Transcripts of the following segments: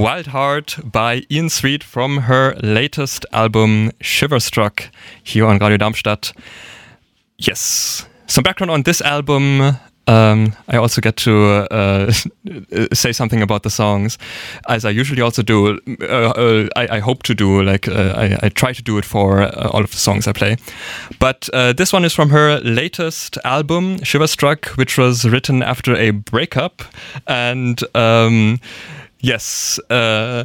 Wild Heart by Ian Sweet from her latest album Shiverstruck here on Radio Darmstadt. Yes, some background on this album. I also get to say something about the songs, as I usually also do. I hope to do, I try to do it for all of the songs I play. But this one is from her latest album, Shiverstruck, which was written after a breakup. And yes, there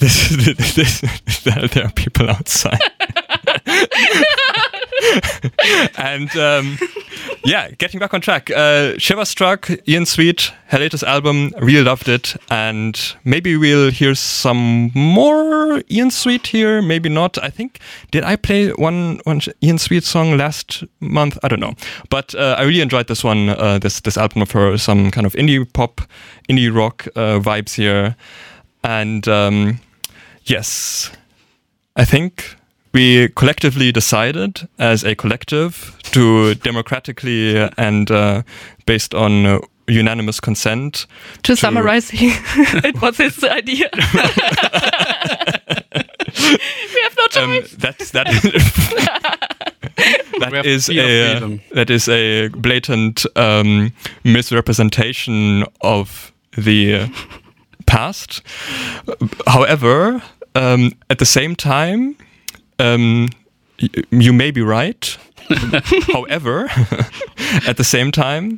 are people outside. And yeah, getting back on track. Shiverstruck, Ian Sweet, her latest album, really loved it. And maybe we'll hear some more Ian Sweet here, maybe not. I think, did I play one Ian Sweet song last month? I don't know. But I really enjoyed this one, this album of her, some kind of indie pop, indie rock vibes here. And yes, I think we collectively decided as a collective to democratically and based on unanimous consent to summarize it was his idea. We have no choice. That is a blatant misrepresentation of the past. However, at the same time, you may be right. However, at the same time,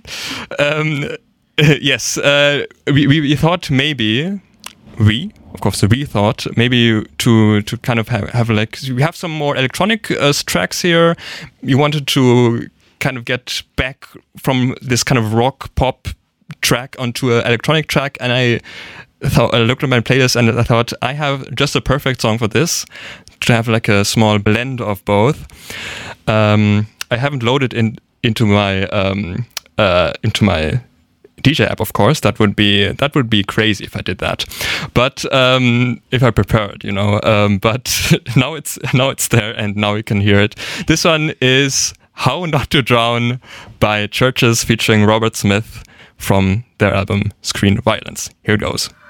yes, we thought maybe we thought maybe to kind of have like, we have some more electronic tracks here. We wanted to kind of get back from this kind of rock pop track onto an electronic track, and I looked at my playlist and I thought I have just a perfect song for this, to have like a small blend of both. I haven't loaded into my DJ app, of course. That would be crazy if I did that. But if I prepared, but now it's there and now we can hear it. This one is How Not to Drown by Churches featuring Robert Smith from their album Screen Violence. Here it goes.